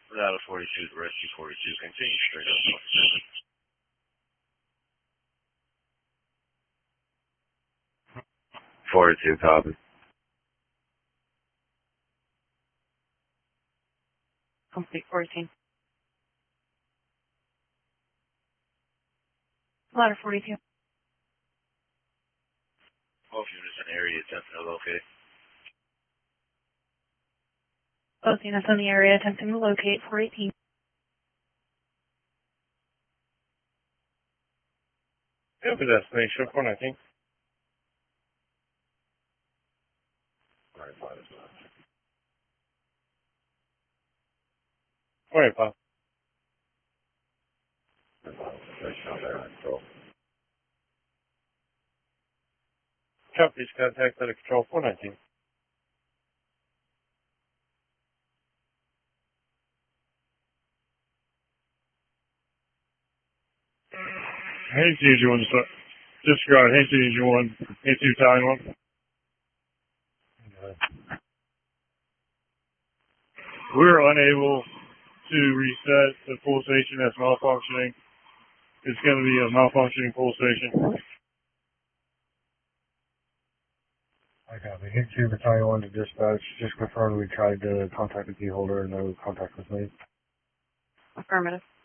Without a 42, the rescue 42, continue straight up north. 42, copy. Complete 14. Ladder 42. Both units in the area attempting to locate. Both units in the area attempting to locate 418. Yeah, for destination 419. Alright, 5 is left. 25. Fresh out there on control. Copy, contact at control 419. Hey, CG1, disregard. Hey, CG1. Hey, 2 Italian 1. We're unable to reset the full station that's malfunctioning. It's going to be a malfunctioning full station. I got it. Hit 2 Battalion 1 to dispatch. Just confirmed we tried to contact the key holder and no contact was made. Affirmative.